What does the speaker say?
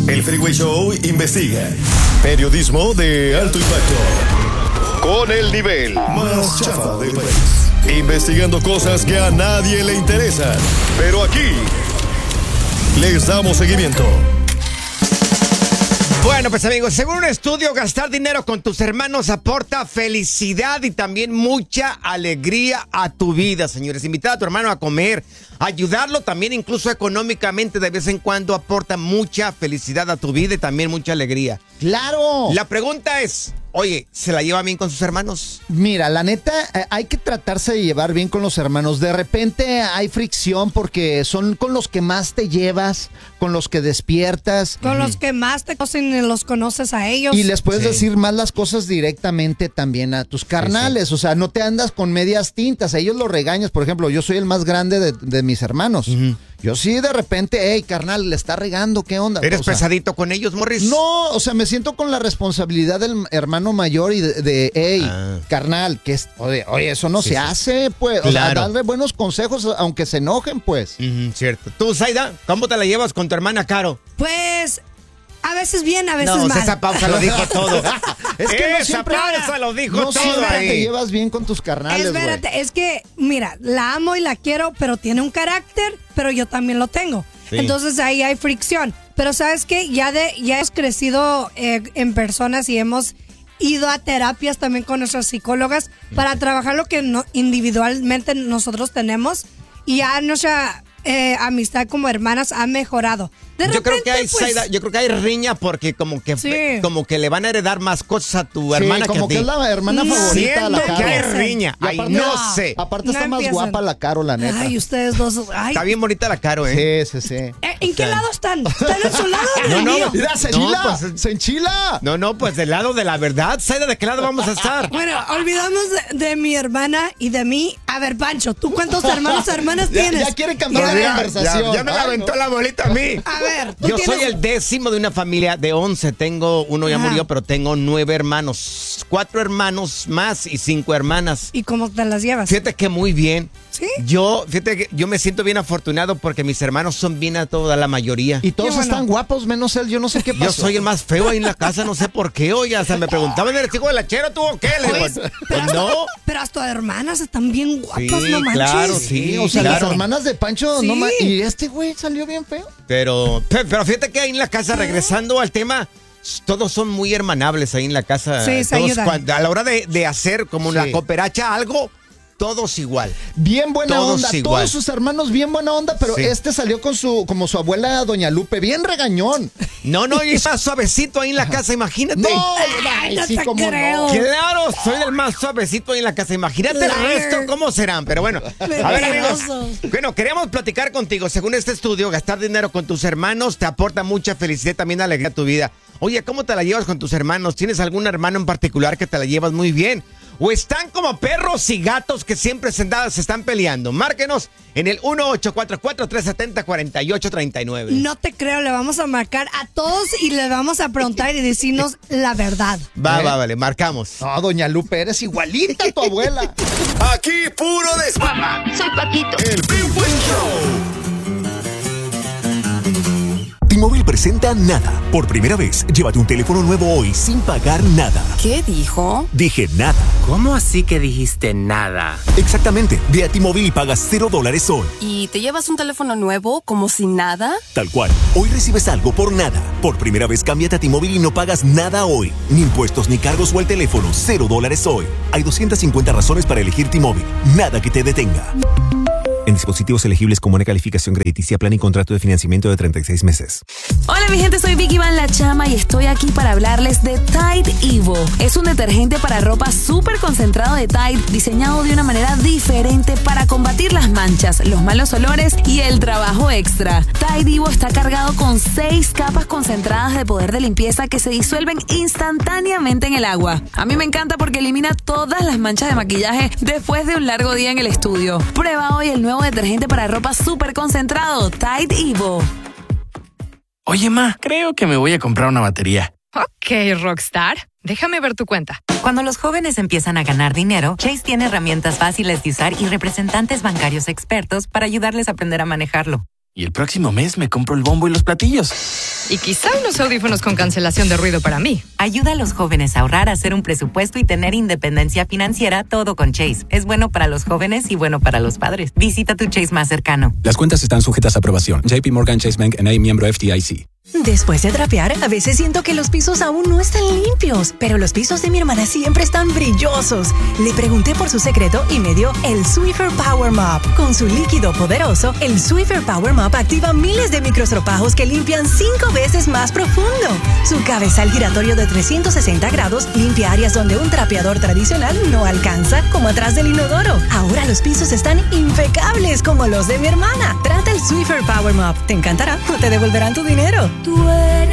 El Freeway Show investiga. Periodismo de alto impacto. Con el nivel más chafa del país. Investigando cosas que a nadie le interesan. Pero aquí les damos seguimiento. Bueno, pues amigos, según un estudio, gastar dinero con tus hermanos aporta felicidad y también mucha alegría a tu vida, señores. Invitar a tu hermano a comer, ayudarlo también incluso económicamente de vez en cuando aporta mucha felicidad a tu vida y también mucha alegría. ¡Claro! La pregunta es, oye, ¿se la lleva bien con sus hermanos? Mira, la neta, hay que tratarse de llevar bien con los hermanos. De repente hay fricción porque son con los que más te llevas, con los que despiertas. Con los que más te conocen y los conoces a ellos. Y les puedes decir más las cosas directamente también a tus carnales. O sea, no te andas con medias tintas. A ellos los regañas. Por ejemplo, yo soy el más grande de mis hermanos. Yo sí, de repente, hey, carnal, le está regando, ¿qué onda? ¿Eres pesadito con ellos, Morris? No, o sea, me siento con la responsabilidad del hermano mayor y hey, carnal, que es, oye, eso no se hace, pues. Claro. O sea, darle buenos consejos, aunque se enojen, pues. Cierto. Tú, Zaida, ¿cómo te la llevas con tu hermana Caro? Pues, a veces bien, a veces mal. Esa pausa lo dijo todo. Es que no esa siempre, pausa lo dijo no todo siempre ahí. te llevas bien con tus carnales, güey. Espérate, es que, mira, la amo y la quiero, pero tiene un carácter, pero yo también lo tengo. Sí. Entonces ahí hay fricción. Pero ¿sabes qué? Ya hemos crecido en personas y hemos ido a terapias también con nuestras psicólogas para trabajar lo que individualmente nosotros tenemos y ya nuestra amistad como hermanas ha mejorado. Yo creo que hay riña porque como que le van a heredar más cosas a tu hermana como que es la hermana favorita de la Caro. Que hay riña. Ay, aparte, no sé. Aparte está más guapa la Caro, la neta. Ay, ustedes dos. Ay. Está bien bonita la Caro, ¿eh? Sí. ¿En qué lado están? ¿Están en su lado o en el mío? Mira, se enchila. No, pues del lado de la verdad. Saida, ¿de qué lado vamos a estar? Bueno, olvidamos de mi hermana y de mí. A ver, Pancho, ¿tú cuántos hermanos o hermanas tienes? Ya quiere cambiar de conversación. Ya me la aventó la bolita a mí. A ver, yo soy el 10º de una familia de 11. Uno ya murió, pero tengo 9 hermanos. 4 hermanos más y 5 hermanas. ¿Y cómo te las llevas? Fíjate que muy bien. ¿Sí? Fíjate que yo me siento bien afortunado porque mis hermanos son bien a toda la mayoría. Y todos están guapos, menos él. Yo no sé qué pasó. Yo soy el más feo ahí en la casa, no sé por qué. Oye, hasta me preguntaban, ¿eres hijo de la chera tú o qué? No. Pero hasta hermanas están bien guapas, sí, no manches. Claro, sí. O sea, las hermanas de Pancho, no manches. Y este güey salió bien feo. Pero fíjate que ahí en la casa, regresando al tema, todos son muy hermanables ahí en la casa. Sí, se ayudan. A la hora de hacer como la cooperacha algo, todos igual. Bien buena onda. Igual. Todos sus hermanos bien buena onda, pero este salió con como su abuela Doña Lupe, bien regañón. No, y está suavecito ahí en la casa, imagínate. No te creo. Claro, soy el más suavecito ahí en la casa. Imagínate el resto, ¿cómo serán? Pero bueno, a ver, amigos. Bueno, queremos platicar contigo. Según este estudio, gastar dinero con tus hermanos te aporta mucha felicidad y también alegría a tu vida. Oye, ¿cómo te la llevas con tus hermanos? ¿Tienes algún hermano en particular que te la llevas muy bien? ¿O están como perros y gatos que siempre se están peleando? Márquenos en el 1-844-370-4839. No te creo, le vamos a marcar a todos y le vamos a preguntar y decirnos la verdad. Vale, marcamos. No, Doña Lupe, eres igualita a tu abuela. Aquí puro Mamá, soy Paquito. El Freeway Show. T-Mobile presenta Nada. Por primera vez, llévate un teléfono nuevo hoy sin pagar nada. ¿Qué dijo? Dije nada. ¿Cómo así que dijiste nada? Exactamente. Ve a T-Mobile y pagas $0 hoy. ¿Y te llevas un teléfono nuevo como si nada? Tal cual. Hoy recibes algo por nada. Por primera vez, cámbiate a T-Mobile y no pagas nada hoy. Ni impuestos ni cargos o el teléfono. $0 hoy. Hay 250 razones para elegir T-Mobile. Nada que te detenga. En dispositivos elegibles con buena calificación crediticia, plan y contrato de financiamiento de 36 meses. Hola mi gente, soy Vicky Van La Chama y estoy aquí para hablarles de Tide Evo. Es un detergente para ropa súper concentrado de Tide, diseñado de una manera diferente para combatir las manchas, los malos olores y el trabajo extra. Tide Evo está cargado con 6 capas concentradas de poder de limpieza que se disuelven instantáneamente en el agua. A mí me encanta porque elimina todas las manchas de maquillaje después de un largo día en el estudio. Prueba hoy el nuevo detergente para ropa súper concentrado, Tide Evo. Oye, ma, creo que me voy a comprar una batería. Ok, Rockstar. Déjame ver tu cuenta. Cuando los jóvenes empiezan a ganar dinero, Chase tiene herramientas fáciles de usar y representantes bancarios expertos para ayudarles a aprender a manejarlo. Y el próximo mes me compro el bombo y los platillos. Y quizá unos audífonos con cancelación de ruido para mí. Ayuda a los jóvenes a ahorrar, a hacer un presupuesto y tener independencia financiera, todo con Chase. Es bueno para los jóvenes y bueno para los padres. Visita tu Chase más cercano. Las cuentas están sujetas a aprobación. JP Morgan Chase Bank N.A., miembro FDIC. Después de trapear, a veces siento que los pisos aún no están limpios, pero los pisos de mi hermana siempre están brillosos. Le pregunté por su secreto y me dio el Swiffer Power Mop. Con su líquido poderoso, el Swiffer Power Mop activa miles de microstropajos que limpian 5 veces más profundo. Su cabezal giratorio de 360 grados limpia áreas donde un trapeador tradicional no alcanza, como atrás del inodoro. Ahora los pisos están impecables como los de mi hermana. Trata el Swiffer Power Mop. Te encantará o te devolverán tu dinero. Tú eres